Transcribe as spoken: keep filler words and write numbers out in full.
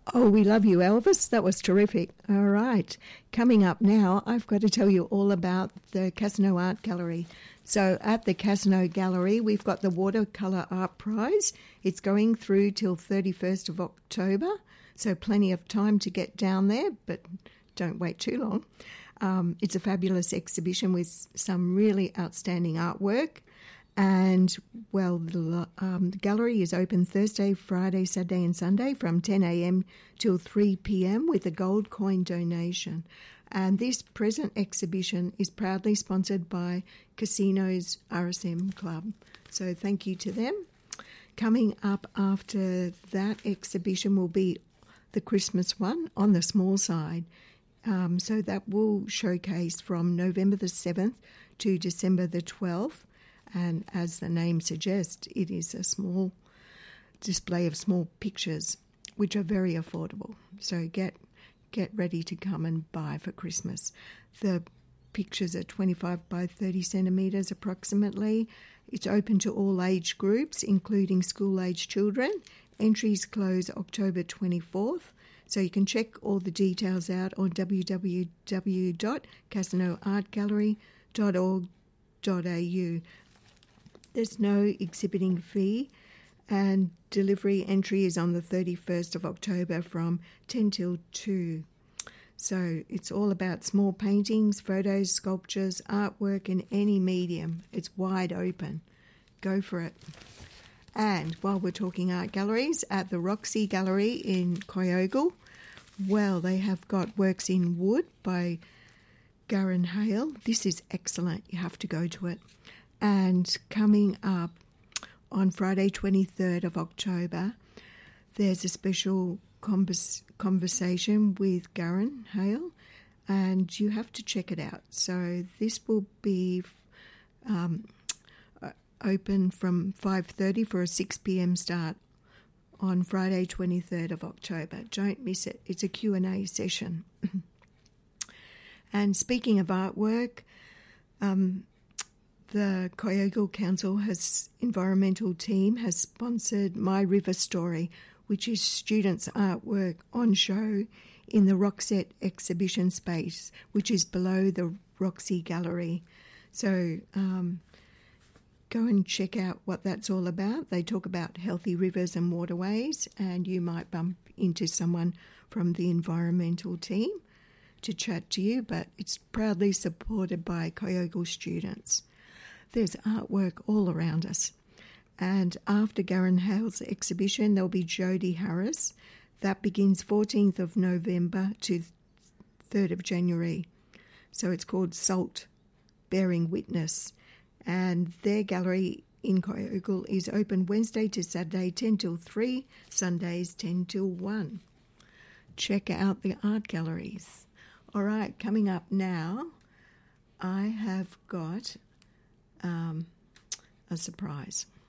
Oh, we love you, Elvis. That was terrific. All right. Coming up now, I've got to tell you all about the Casino Art Gallery. So at the Casino Gallery, we've got the Watercolour Art Prize. It's going through till thirty-first of October, so plenty of time to get down there, but don't wait too long. Um, it's a fabulous exhibition with some really outstanding artwork. And, well, the, um, the gallery is open Thursday, Friday, Saturday and Sunday from ten a.m. till three p.m. with a gold coin donation. And this present exhibition is proudly sponsored by Casinos R S M Club. So thank you to them. Coming up after that exhibition will be the Christmas one on the small side. Um, so that will showcase from November the seventh to December the twelfth. And as the name suggests, it is a small display of small pictures, which are very affordable. So get get ready to come and buy for Christmas. The pictures are twenty-five by thirty centimetres approximately. It's open to all age groups, including school-age children. Entries close October twenty-fourth. So you can check all the details out on w w w dot casino art gallery dot org dot a u. There's no exhibiting fee, and delivery entry is on the thirty-first of October from ten till two. So it's all about small paintings, photos, sculptures, artwork in any medium. It's wide open. Go for it. And while we're talking art galleries, at the Roxy Gallery in Kyogle, well, they have got works in wood by Garran Hale. This is excellent. You have to go to it. And coming up on Friday, twenty-third of October, there's a special convers- conversation with Garran Hale, and you have to check it out. So this will be um, open from five thirty for a six p.m. start on Friday, twenty-third of October. Don't miss it. It's a Q and A session. And speaking of artwork, um, the Kyogle Council has environmental team has sponsored My River Story, which is students' artwork on show in the Roxette exhibition space, which is below the Roxy Gallery. So um, go and check out what that's all about. They talk about healthy rivers and waterways, and you might bump into someone from the environmental team to chat to you, but it's proudly supported by Kyogle students. There's artwork all around us. And after Garran Hale's exhibition, there'll be Jodie Harris. That begins fourteenth of November to third of January. So it's called Salt, Bearing Witness. And their gallery in Kyogle is open Wednesday to Saturday, ten till three, Sundays, ten till one. Check out the art galleries. All right, coming up now, I have got um, a surprise.